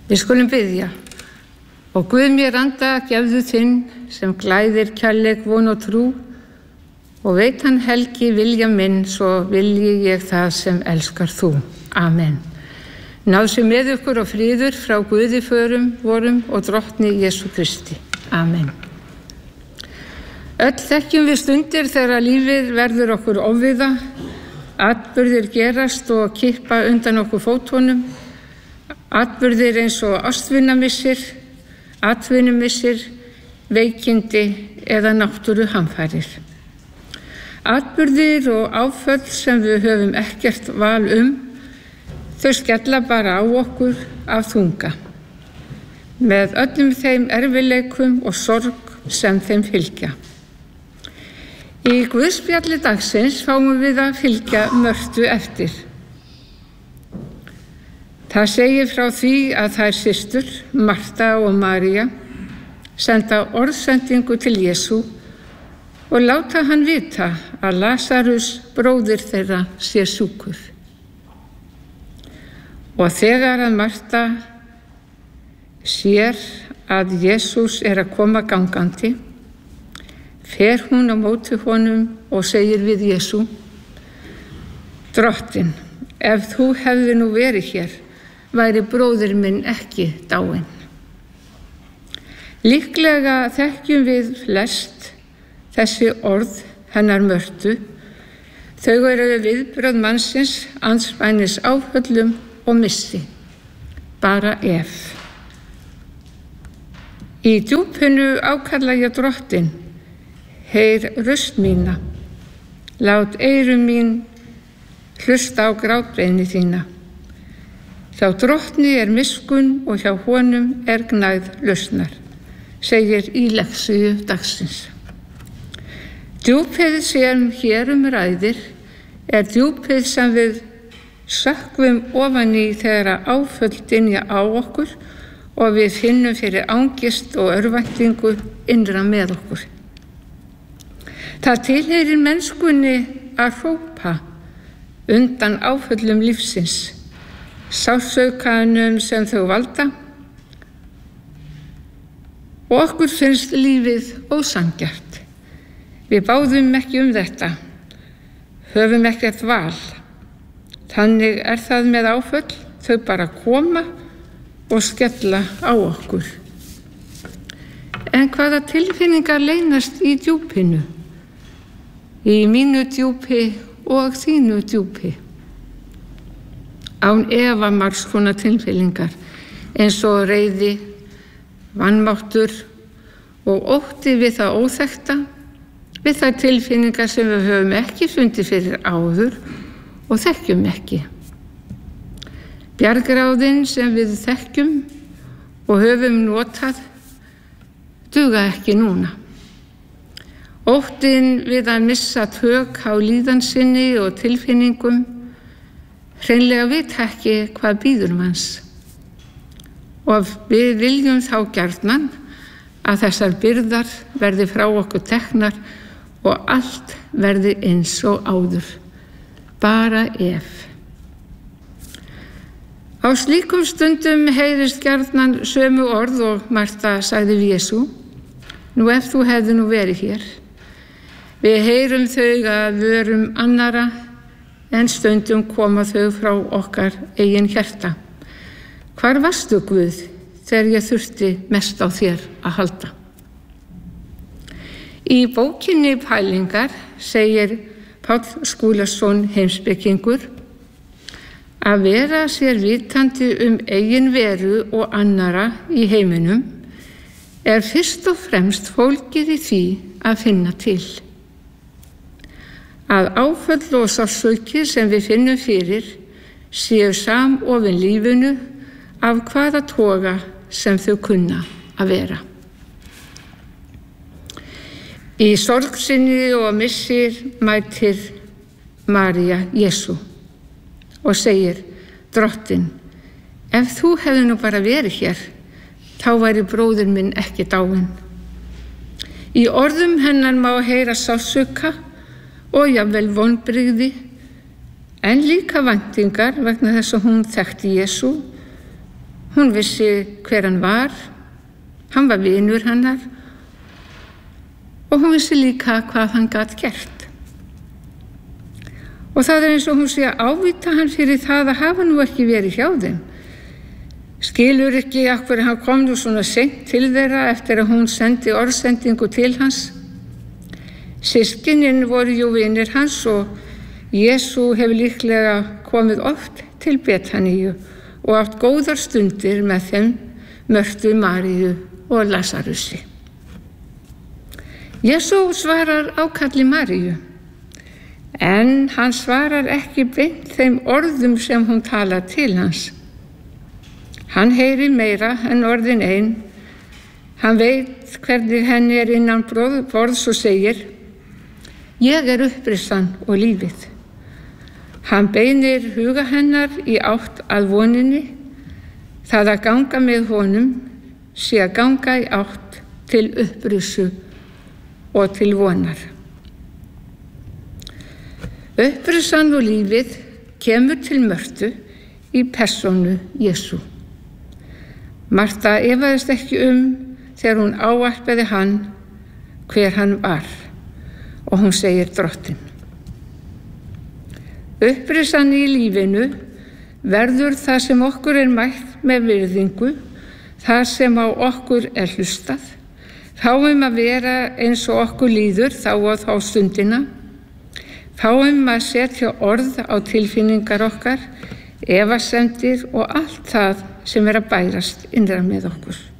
Við skulum biðja. Og Guð mér anda gefðu þinn sem glæðir kærleik, von og trú, og veit hann helgi vilja minn, svo vilji ég það sem elskar þú. Amen. Náð sé með ykkur og friður frá Guði förum vorum og drottni Jesú Kristi. Amen. Öll þekkjum við stundir þegar lífið verður okkur ofviða, atburðir gerast og kippa undan okkur fótunum, atburðir eins og ástvinamissir, atvinnumissir, veikindi eða náttúruhamfarir. Atburðir og áföll sem við höfum ekkert val þau skella bara á okkur af þunga, með öllum þeim erfiðleikum og sorg sem þeim fylgja. Í Guðspjalli dagsins fáum við að fylgja Mörtu eftir. Það segir frá því að þær systur, Marta og María, senda orðsendingu til Jesú og láta hann vita að Lasarus, bróðir þeirra, sé sjúkur. Og þegar að Marta sér að Jesús er að koma gangandi, fer hún á móti honum og segir við Jesú: Drottinn, ef þú hefði nú verið hér, væri bróðir minn ekki dáinn. Líklega þekkjum við flest þessi orð hennar Mörtu. Þau eru viðbrögð mannsins andspænis áföllum og missi. Bara ef. Í djúpinu ákalla ég Drottinn: heyr röst mína, lát eyru mín hlusta á grátbeiðni þína. Hjá Drottni er miskunn og hjá honum er gnægð lausnar, segir í lexíu dagsins. Djúpið sem hér ræðir er djúpið sem við sökkvum ofan í þegar áföll dynja á okkur og við finnum fyrir angist og örvæntingu innra með okkur. Það tilheyrir mennskunni að hrópa undan áföllum lífsins, sársauknum sem þau valda, og okkur finnst lífið ósanngjarnt. Við báðum ekki þetta, höfum ekkert val. Þannig er það með áföll, þau bara koma og skella á okkur. En hvaða tilfinningar leynast í djúpinu? Í mínu djúpi og þínu djúpi. Án efa margs konar tilfinningar, eins og reiði, vanmáttur og ótti við það óþekkta, við þær tilfinningar sem við höfum ekki fundið fyrir áður og þekkjum ekki. Bjargráðin sem við þekkjum og höfum notað duga ekki núna. Óttinn við að missa tök á líðan sinni og tilfinningum, hreinlega vita ekki hvað bíður manns. Og við viljum þá gjarnan að þessar byrðar verði frá okkur teknar og allt verði eins og áður. Bara ef. Á slíkum stundum heyrist gjarnan sömu orð og Marta sagði við Jesú: Nú ef þú hefði nú verið hér. Við heyrum þau að vörum annara, en stundum koma þau frá okkar eigin hjarta. Hvar varstu, Guð, þegar ég þurfti mest á þér að halda? Í bókinni Pælingar segir Páll Skúlason heimspekingur: Að vera sér vitandi eigin veru og annara í heiminum er fyrst og fremst fólgið í því að finna til. Að áföll og sársauki sem við finnum fyrir séu samofin lífinu af hvaða toga sem þau kunna að vera. Í sorg sinni og missir mætir María Jesú og segir: Drottinn, ef þú hefði nú bara verið hér, þá væri bróðir minn ekki dáinn. Í orðum hennar má heyra sársauka og jafnvel vonbrigði, en líka væntingar vegna þess að hún þekkti Jesú. Hún vissi hver hann var var vinur hennar og hún vissi líka hvað hann gat gert. Og það eins og hún sé að ávíta hann fyrir það að hafa nú ekki verið hjá þeim. Skilur ekki af hverju hann kom nú svona seint til þeirra eftir að hún sendi orðsendingu til hans. Systkinin voru jú vinir hans og Jesú hefur líklega komið oft til Betaníu og átt góðar stundir með þeim Mörtu, Maríu og Lasarusi. Jesú svarar ákalli Maríu, en hann svarar ekki beint þeim orðum sem hún talar til hans. Hann heyrir meira en orðin ein. Hann veit hvernig henni innan borðs og segir: Ég uppristan og lífið. Hann beinir huga hennar í átt að voninni. Það að ganga með honum sé að ganga í átt til upprisu og til vonar. Upprisan og lífið kemur til Mörtu í persónu Jesú. Marta efaðist ekki þegar hún ávarpaði hann hver hann var og hún segir Drottinn. Upprisan í lífinu verður það sem okkur mætt með virðingu, það sem á okkur hlustað, fáum að vera eins og okkur líður þá og þá stundina, fáum að setja orð á tilfinningar okkar, efasemdir og allt það sem að bærast innra með okkur.